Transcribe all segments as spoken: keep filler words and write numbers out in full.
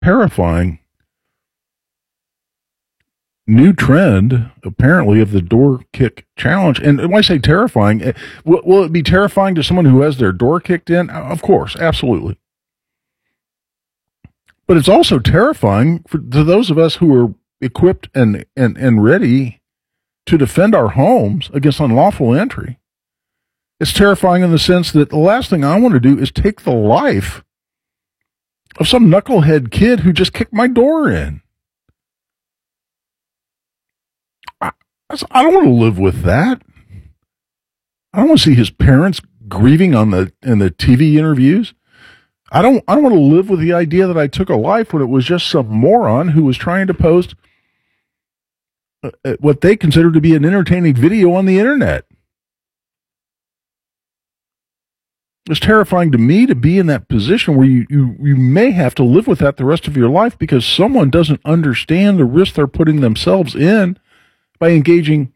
terrifying new trend, apparently, of the door kick challenge. And when I say terrifying, will, will it be terrifying to someone who has their door kicked in? Of course, absolutely. But it's also terrifying for to those of us who are equipped and, and, and ready to defend our homes against unlawful entry. It's terrifying in the sense that the last thing I want to do is take the life of some knucklehead kid who just kicked my door in. I, I don't want to live with that. I don't want to see his parents grieving on the in the T V interviews. I don't I don't want to live with the idea that I took a life when it was just some moron who was trying to post uh, what they consider to be an entertaining video on the internet. It's terrifying to me to be in that position where you, you, you may have to live with that the rest of your life because someone doesn't understand the risk they're putting themselves in by engaging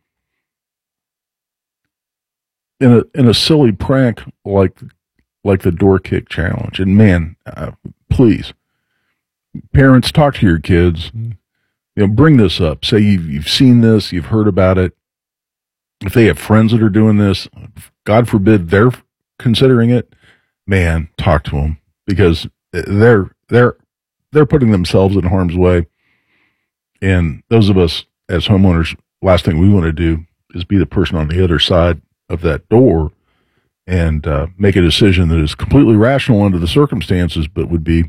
in a in a silly prank like like the door kick challenge. And man, uh, please, parents, talk to your kids. You know, bring this up. Say you've, you've seen this, you've heard about it. If they have friends that are doing this, God forbid they're considering it, man, talk to them because they're they're they're putting themselves in harm's way. And those of us as homeowners, last thing we want to do is be the person on the other side of that door and uh, make a decision that is completely rational under the circumstances, but would be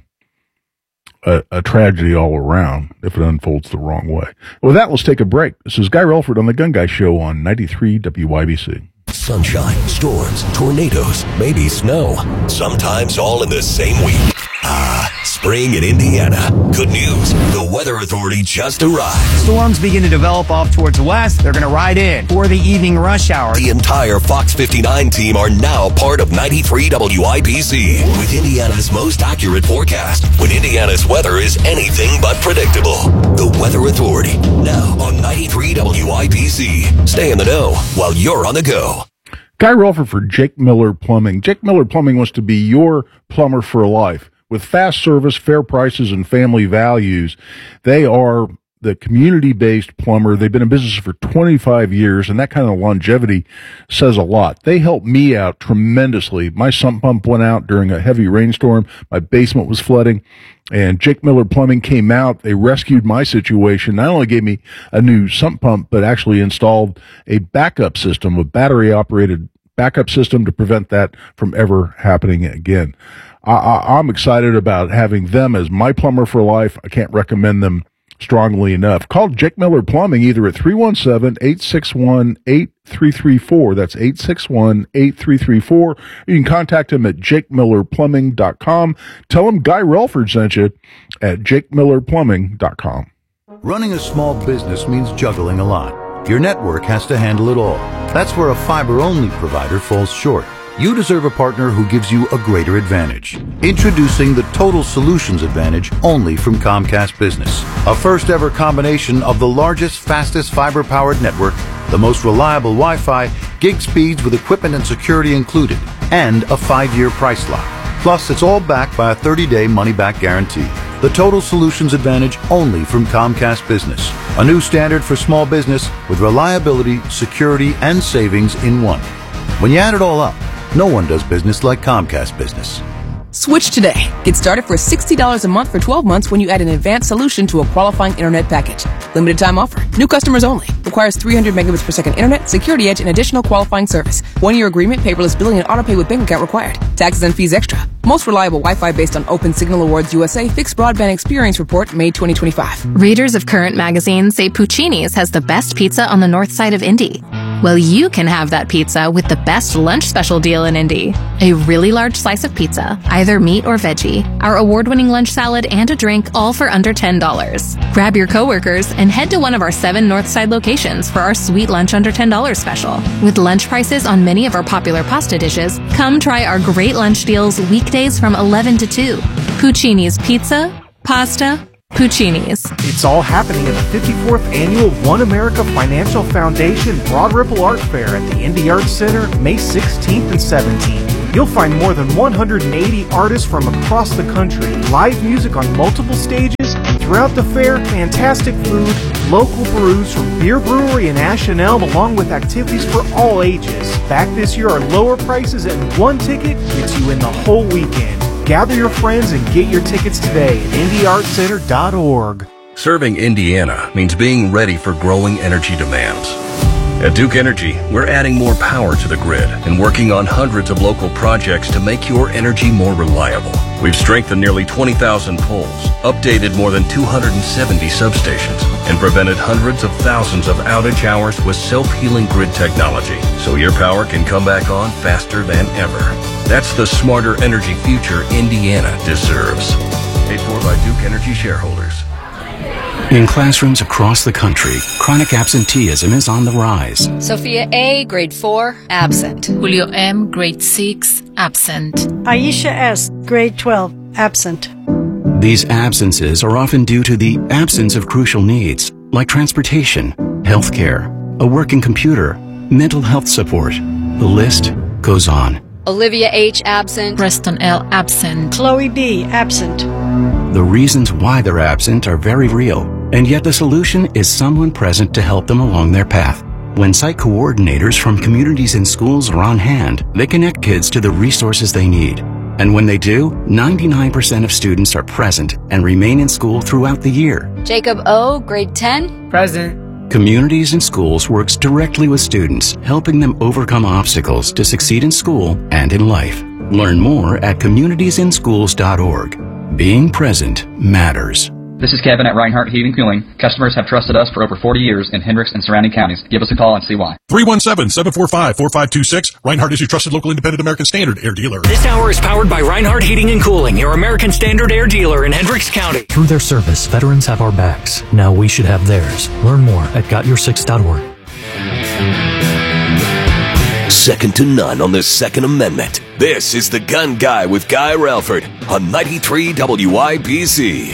a, a tragedy all around if it unfolds the wrong way. With that, let's take a break. This is Guy Relford on the Gun Guy Show on ninety-three W Y B C. Sunshine, storms, tornadoes, maybe snow. Sometimes all in the same week. Ah, spring in Indiana. Good news. The Weather Authority just arrived. Storms begin to develop off towards the west. They're going to ride in for the evening rush hour. The entire Fox fifty-nine team are now part of ninety-three W I B C with Indiana's most accurate forecast when Indiana's weather is anything but predictable. The Weather Authority, now on ninety-three W I B C. Stay in the know while you're on the go. Guy Relford for Jake Miller Plumbing. Jake Miller Plumbing wants to be your plumber for life. With fast service, fair prices, and family values, they are the community-based plumber. They've been in business for twenty-five years, and that kind of longevity says a lot. They helped me out tremendously. My sump pump went out during a heavy rainstorm. My basement was flooding, and Jake Miller Plumbing came out. They rescued my situation. Not only gave me a new sump pump, but actually installed a backup system, a battery-operated backup system to prevent that from ever happening again. I, I, I'm excited about having them as my plumber for life. I can't recommend them strongly enough. Call Jake Miller Plumbing either at three one seven, eight six one, eight three three four. That's eight six one, eight three three four. You can contact him at jake miller plumbing dot com. Tell him Guy Relford sent you at jake miller plumbing dot com. Running a small business means juggling a lot. Your network has to handle it all. That's where a fiber-only provider falls short. You deserve a partner who gives you a greater advantage. Introducing the Total Solutions Advantage only from Comcast Business. A first ever combination of the largest, fastest fiber-powered network, the most reliable Wi-Fi, gig speeds with equipment and security included, and a five-year price lock. Plus, it's all backed by a thirty-day money-back guarantee. The Total Solutions Advantage only from Comcast Business. A new standard for small business with reliability, security, and savings in one. When you add it all up, no one does business like Comcast Business. Switch today. Get started for sixty dollars a month for twelve months when you add an advanced solution to a qualifying internet package. Limited time offer. New customers only. Requires three hundred megabits per second internet, security edge, and additional qualifying service. One-year agreement, paperless billing, and autopay with bank account required. Taxes and fees extra. Most reliable Wi-Fi based on Open Signal Awards U S A Fixed Broadband Experience Report, May twenty twenty-five. Readers of Current Magazine say Puccini's has the best pizza on the north side of Indy. Well, you can have that pizza with the best lunch special deal in Indy. A really large slice of pizza, either meat or veggie, our award-winning lunch salad, and a drink, all for under ten dollars. Grab your coworkers and head to one of our seven Northside locations for our sweet lunch under ten dollars special. With lunch prices on many of our popular pasta dishes, come try our great lunch deals weekdays from eleven to two. Puccini's Pizza, Pasta, Puccini's. It's all happening at the fifty-fourth Annual One America Financial Foundation Broad Ripple Art Fair at the Indy Arts Center, May sixteenth and seventeenth. You'll find more than one hundred eighty artists from across the country, live music on multiple stages. Throughout the fair, fantastic food, local brews from Beer Brewery and Ash and Elm, along with activities for all ages. Back this year are lower prices, and one ticket gets you in the whole weekend. Gather your friends and get your tickets today at Indy Art Center dot org. Serving Indiana means being ready for growing energy demands. At Duke Energy, we're adding more power to the grid and working on hundreds of local projects to make your energy more reliable. We've strengthened nearly twenty thousand poles, updated more than two hundred seventy substations, and prevented hundreds of thousands of outage hours with self-healing grid technology, so your power can come back on faster than ever. That's the smarter energy future Indiana deserves. Paid for by Duke Energy shareholders. In classrooms across the country, chronic absenteeism is on the rise. Sophia A., grade four, absent. Julio M., grade six, absent. Aisha S., grade twelve, absent. These absences are often due to the absence of crucial needs, like transportation, healthcare, a working computer, mental health support. The list goes on. Olivia H., absent. Preston L., absent. Chloe B., absent. The reasons why they're absent are very real, and yet the solution is someone present to help them along their path. When site coordinators from communities and schools are on hand, they connect kids to the resources they need. And when they do, ninety-nine percent of students are present and remain in school throughout the year. Jacob O., grade ten, present. Communities and Schools works directly with students, helping them overcome obstacles to succeed in school and in life. Learn more at communities in schools dot org. Being present matters. This is Kevin at Reinhardt Heating and Cooling. Customers have trusted us for over forty years in Hendricks and surrounding counties. Give us a call and see why. three one seven, seven four five, four five two six. Reinhardt is your trusted local independent American Standard air dealer. This hour is powered by Reinhardt Heating and Cooling, your American Standard air dealer in Hendricks County. Through their service, veterans have our backs. Now we should have theirs. Learn more at got your six dot org. Second to none on the Second Amendment. This is The Gun Guy with Guy Relford on ninety-three W I B C.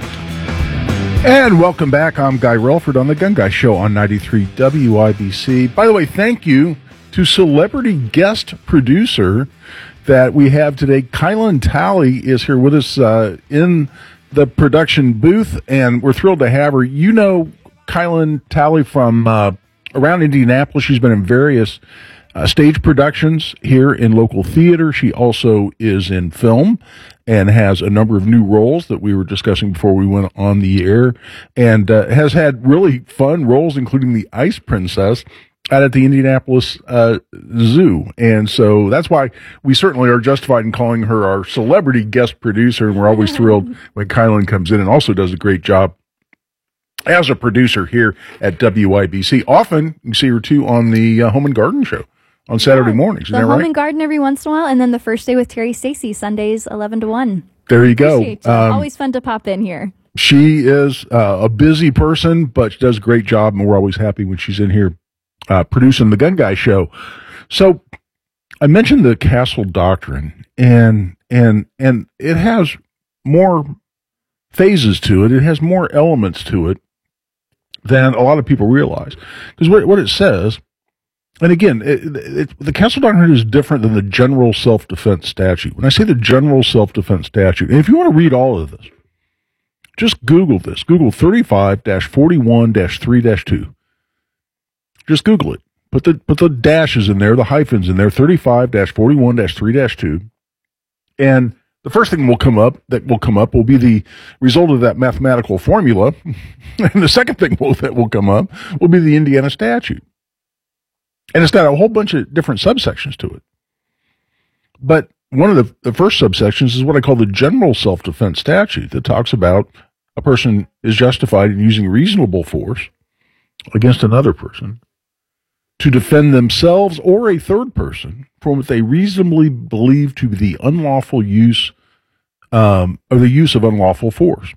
And welcome back. I'm Guy Relford on The Gun Guy Show on ninety-three W I B C. By the way, thank you to celebrity guest producer that we have today. Kylan Talley is here with us uh, in the production booth, and we're thrilled to have her. You know Kylan Talley from uh, around Indianapolis. She's been in various Uh, stage productions here in local theater. She also is in film and has a number of new roles that we were discussing before we went on the air, and uh, has had really fun roles, including the Ice Princess out at the Indianapolis uh, Zoo. And so that's why we certainly are justified in calling her our celebrity guest producer, and we're always thrilled when Kylan comes in and also does a great job as a producer here at W I B C. Often you see her too on the uh, Home and Garden Show on Saturday yeah, mornings. Isn't the that Home right? and Garden every once in a while, and then the First Day with Terry Stacy, Sundays eleven to one. There you go. Um, always fun to pop in here. She is uh, a busy person, but she does a great job, and we're always happy when she's in here uh, producing the Gun Guy Show. So I mentioned the Castle Doctrine, and and and it has more phases to it. It has more elements to it than a lot of people realize. Because what, what it says, and again, it, it, the Castle Doctrine is different than the general self-defense statute. When I say the general self-defense statute, and if you want to read all of this, just Google this. Google thirty-five forty-one three two. Just Google it. Put the put the dashes in there, the hyphens in there, thirty-five forty-one three two. And the first thing will come up that will come up will be the result of that mathematical formula. And the second thing will, that will come up will be the Indiana statute. And it's got a whole bunch of different subsections to it. But one of the, the first subsections is what I call the general self-defense statute that talks about a person is justified in using reasonable force against another person to defend themselves or a third person from what they reasonably believe to be the unlawful use um, or the use of unlawful force.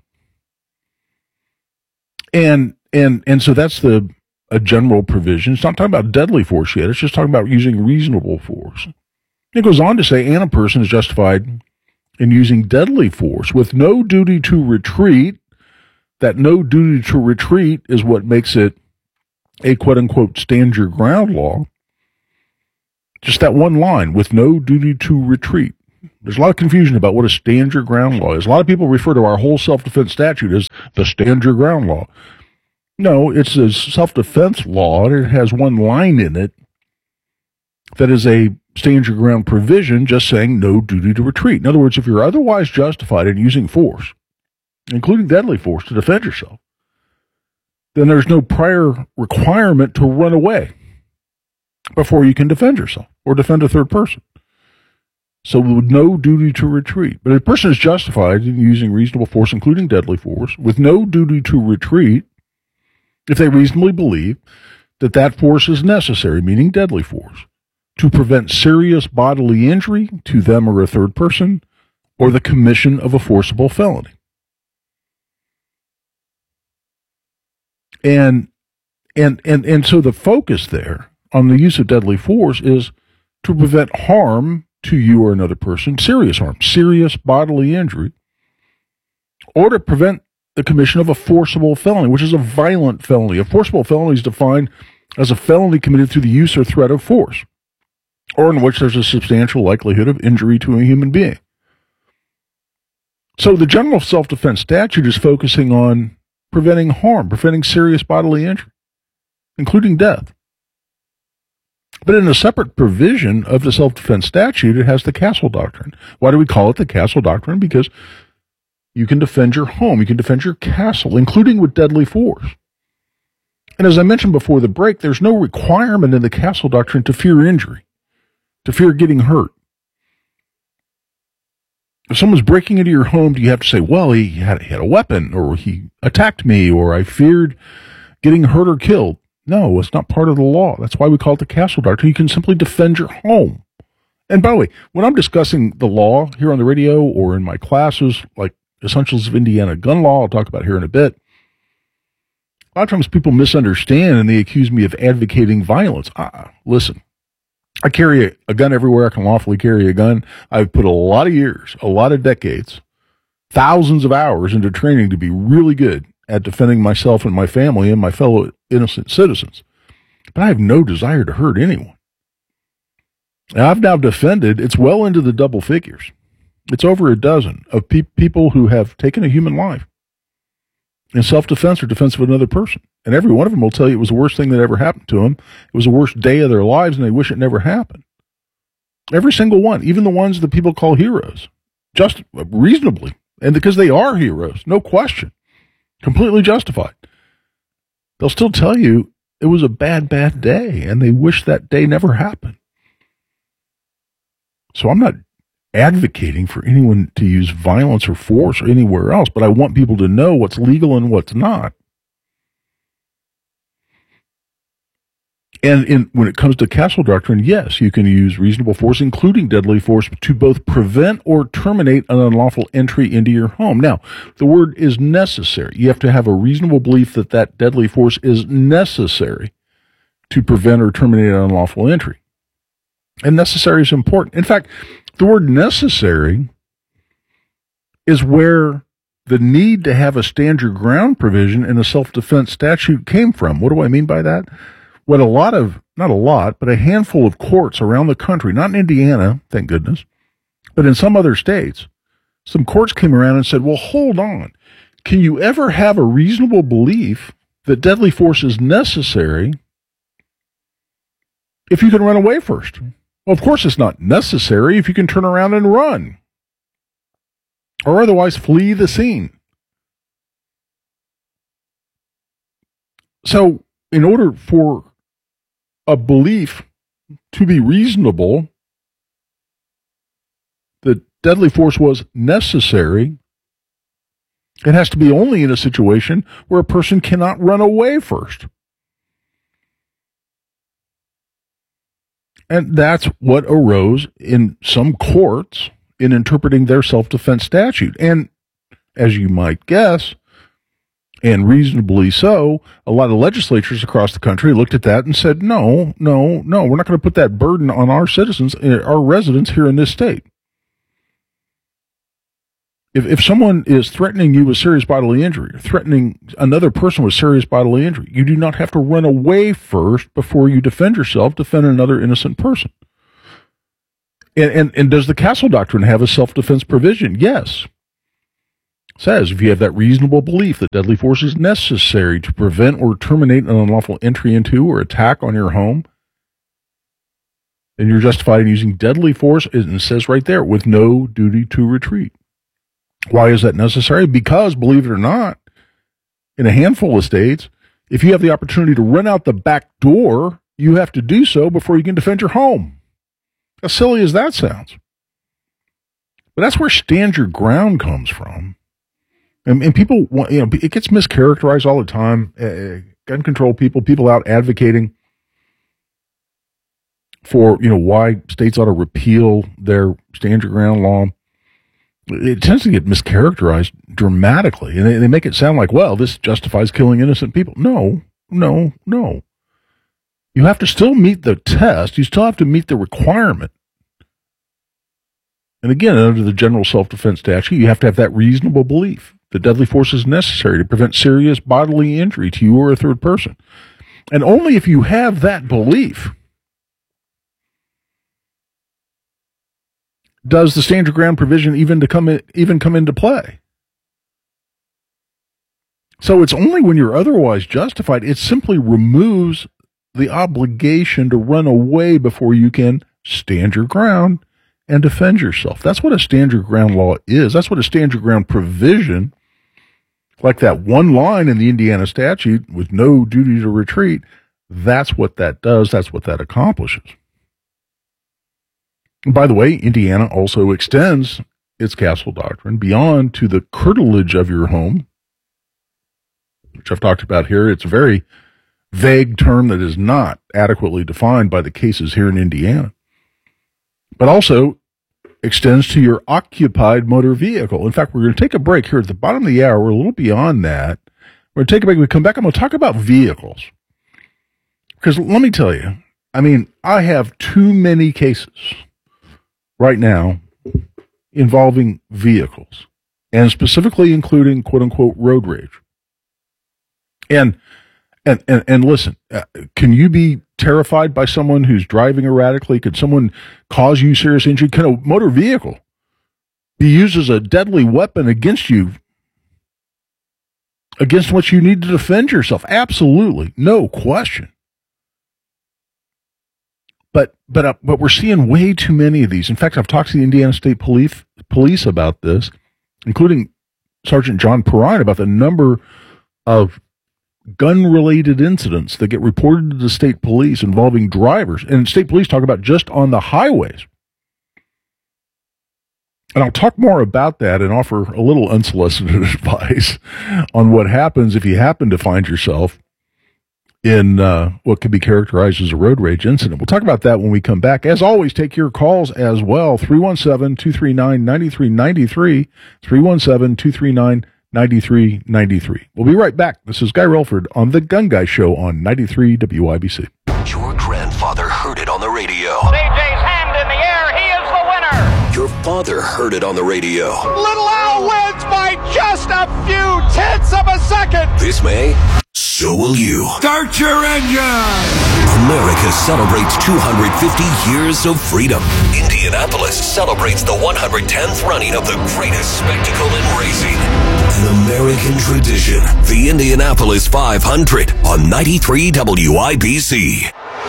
And and and so that's the a general provision. It's not talking about deadly force yet. It's just talking about using reasonable force. It goes on to say, and a person is justified in using deadly force with no duty to retreat. That no duty to retreat is what makes it a quote-unquote stand your ground law. Just that one line, with no duty to retreat. There's a lot of confusion about what a stand your ground law is. A lot of people refer to our whole self-defense statute as the stand your ground law. No, it's a self-defense law, and it has one line in it that is a stand your ground provision just saying no duty to retreat. In other words, if you're otherwise justified in using force, including deadly force, to defend yourself, then there's no prior requirement to run away before you can defend yourself or defend a third person. So with no duty to retreat. But if a person is justified in using reasonable force, including deadly force, with no duty to retreat, if they reasonably believe that that force is necessary, meaning deadly force, to prevent serious bodily injury to them or a third person, or the commission of a forcible felony. And and and and so the focus there on the use of deadly force is to prevent harm to you or another person, serious harm, serious bodily injury, or to prevent the commission of a forcible felony, which is a violent felony. A forcible felony is defined as a felony committed through the use or threat of force, or in which there's a substantial likelihood of injury to a human being. So the general self-defense statute is focusing on preventing harm, preventing serious bodily injury, including death. But in a separate provision of the self-defense statute, it has the Castle Doctrine. Why do we call it the Castle Doctrine? Because you can defend your home, you can defend your castle, including with deadly force. And as I mentioned before the break, there's no requirement in the Castle Doctrine to fear injury, to fear getting hurt. If someone's breaking into your home, do you have to say, well, he had, he had a weapon, or he attacked me, or I feared getting hurt or killed? No, it's not part of the law. That's why we call it the Castle Doctrine. You can simply defend your home. And by the way, when I'm discussing the law here on the radio or in my classes, like Essentials of Indiana Gun Law, I'll talk about here in a bit, a lot of times people misunderstand and they accuse me of advocating violence. Ah, listen, I carry a, a gun everywhere I can lawfully carry a gun. I've put a lot of years, a lot of decades, thousands of hours into training to be really good at defending myself and my family and my fellow innocent citizens. But I have no desire to hurt anyone. And I've now defended, it's well into the double figures. It's over a dozen of pe- people who have taken a human life in self-defense or defense of another person. And every one of them will tell you it was the worst thing that ever happened to them. It was the worst day of their lives, and they wish it never happened. Every single one, even the ones that people call heroes, just reasonably, and because they are heroes, no question, completely justified. They'll still tell you it was a bad, bad day, and they wish that day never happened. So I'm not advocating for anyone to use violence or force or anywhere else, but I want people to know what's legal and what's not. And in, when it comes to Castle Doctrine, yes, you can use reasonable force, including deadly force, to both prevent or terminate an unlawful entry into your home. Now, the word is necessary. You have to have a reasonable belief that that deadly force is necessary to prevent or terminate an unlawful entry. And necessary is important. In fact, the word necessary is where the need to have a stand your ground provision in a self-defense statute came from. What do I mean by that? What a lot of, not a lot, but a handful of courts around the country, not in Indiana, thank goodness, but in some other states, some courts came around and said, well, hold on. Can you ever have a reasonable belief that deadly force is necessary if you can run away first? Well, of course it's not necessary if you can turn around and run, or otherwise flee the scene. So in order for a belief to be reasonable that deadly force was necessary, it has to be only in a situation where a person cannot run away first. And that's what arose in some courts in interpreting their self-defense statute. And as you might guess, and reasonably so, a lot of legislatures across the country looked at that and said, no, no, no, we're not going to put that burden on our citizens, our residents here in this state. If if someone is threatening you with serious bodily injury, or threatening another person with serious bodily injury, you do not have to run away first before you defend yourself, defend another innocent person. And, and, and does the Castle Doctrine have a self-defense provision? Yes. It says if you have that reasonable belief that deadly force is necessary to prevent or terminate an unlawful entry into or attack on your home, then you're justified in using deadly force, and it says right there, with no duty to retreat. Why is that necessary? Because, believe it or not, in a handful of states, if you have the opportunity to run out the back door, you have to do so before you can defend your home. As silly as that sounds. But that's where stand your ground comes from. And, and people, want, you know, it gets mischaracterized all the time. Uh, gun control people, people out advocating for, you know, why states ought to repeal their stand your ground law. It tends to get mischaracterized dramatically. And they, they make it sound like, well, this justifies killing innocent people. No, no, no. You have to still meet the test. You still have to meet the requirement. And again, under the general self-defense statute, you have to have that reasonable belief that deadly force is necessary to prevent serious bodily injury to you or a third person. And only if you have that belief does the stand your ground provision even to come in, even come into play. So it's only when you're otherwise justified, it simply removes the obligation to run away before you can stand your ground and defend yourself. That's what a stand your ground law is. That's what a stand your ground provision, like that one line in the Indiana statute with no duty to retreat, that's what that does. That's what that accomplishes. And by the way, Indiana also extends its Castle Doctrine beyond to the curtilage of your home, which I've talked about here. It's a very vague term that is not adequately defined by the cases here in Indiana, but also extends to your occupied motor vehicle. In fact, we're going to take a break here at the bottom of the hour. We're a little beyond that. We're going to take a break. When we come back, I'm going to talk about vehicles. Because let me tell you, I mean, I have too many cases right now involving vehicles, and specifically including quote-unquote road rage. And And, and, and listen, uh, can you be terrified by someone who's driving erratically? Could someone cause you serious injury? Can a motor vehicle be used as a deadly weapon against you, against what you need to defend yourself? Absolutely. No question. But, but, uh, but we're seeing way too many of these. In fact, I've talked to the Indiana State Police, police about this, including Sergeant John Perrine, about the number of gun-related incidents that get reported to the state police involving drivers. And state police talk about just on the highways. And I'll talk more about that and offer a little unsolicited advice on what happens if you happen to find yourself in uh, what could be characterized as a road rage incident. We'll talk about that when we come back. As always, take your calls as well. three one seven, two three nine, nine three nine three, three one seven, two three nine, nine three nine three. We'll be right back. This is Guy Relford on The Gun Guy Show on ninety-three W I B C. Your grandfather heard it on the radio. C J's hand in the air. He is the winner. Your father heard it on the radio. Little Al wins by just a few tenths of a second. This May, so will you. Start your engine. America celebrates two hundred fifty years of freedom. Indianapolis celebrates the one hundred tenth running of the greatest spectacle in racing. An American tradition. The Indianapolis five hundred on ninety-three W I B C.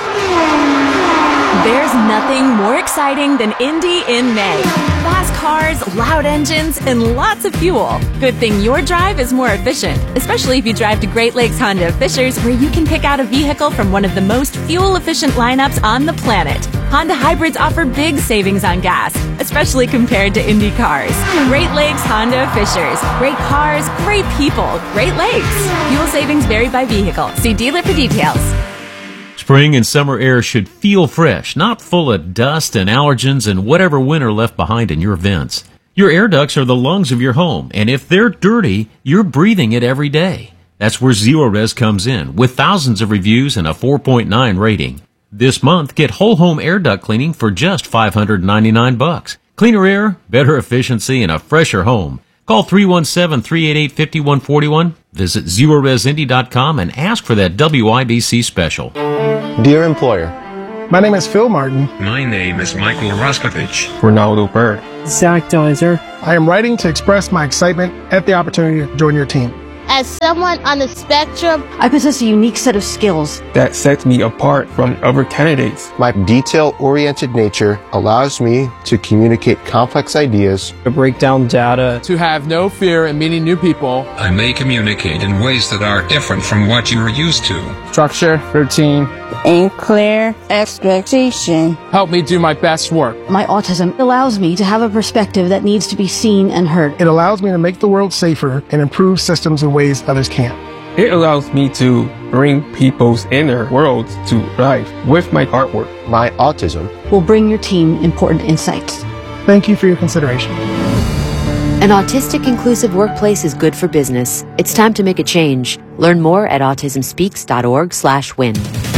There's nothing more exciting than Indy in May. Fast cars, loud engines, and lots of fuel. Good thing your drive is more efficient, especially if you drive to Great Lakes Honda of Fishers, where you can pick out a vehicle from one of the most fuel-efficient lineups on the planet. Honda hybrids offer big savings on gas, especially compared to Indy cars. Great Lakes Honda of Fishers. Great cars, great people, Great Lakes. Fuel savings vary by vehicle. See dealer for details. Spring and summer air should feel fresh, not full of dust and allergens and whatever winter left behind in your vents. Your air ducts are the lungs of your home, and if they're dirty, you're breathing it every day. That's where Zerorez comes in, with thousands of reviews and a four point nine rating. This month, get whole home air duct cleaning for just five hundred ninety-nine bucks. Cleaner air, better efficiency, and a fresher home. Call three one seven, three eight eight, five one four one, visit Zerorez Indy dot com, and ask for that W I B C special. Dear employer, My name is Phil Martin. My name is Michael Roskovich. Ronaldo Bird. Zach Deiser. I am writing to express my excitement at the opportunity to join your team. As someone on the spectrum, I possess a unique set of skills that sets me apart from other candidates. My detail-oriented nature allows me to communicate complex ideas, to break down data, to have no fear in meeting new people. I may communicate in ways that are different from what you are used to. Structure, routine, and clear expectation. Help me do my best work. My autism allows me to have a perspective that needs to be seen and heard. It allows me to make the world safer and improve systems in ways others can't. It allows me to bring people's inner worlds to life with my artwork. My autism will bring your team important insights. Thank you for your consideration. An autistic inclusive workplace is good for business. It's time to make a change. Learn more at autism speaks dot org slash win.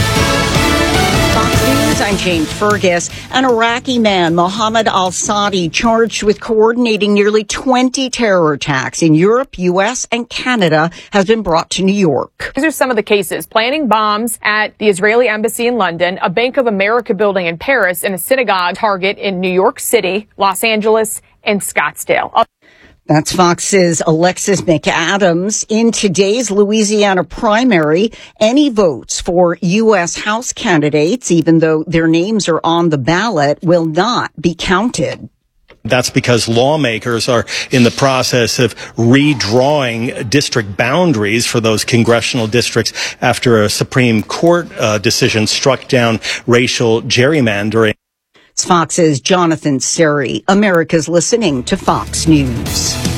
I'm James Fergus. An Iraqi man, Mohammed al-Sadi, charged with coordinating nearly twenty terror attacks in Europe, U S, and Canada, has been brought to New York. These are some of the cases: planning bombs at the Israeli embassy in London, a Bank of America building in Paris, and a synagogue target in New York City, Los Angeles, and Scottsdale. That's Fox's Alexis McAdams. In today's Louisiana primary, any votes for U S House candidates, even though their names are on the ballot, will not be counted. That's because lawmakers are in the process of redrawing district boundaries for those congressional districts after a Supreme Court uh, decision struck down racial gerrymandering. It's Fox's Jonathan Seri. America's listening to Fox News.